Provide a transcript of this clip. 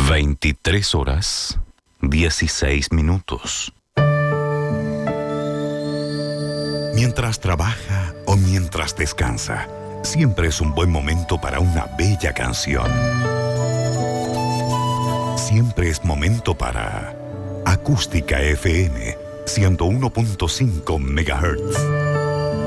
23:16. Mientras trabaja o mientras descansa, siempre es un buen momento para una bella canción. Siempre es momento para Acústica FM 101.5 MHz.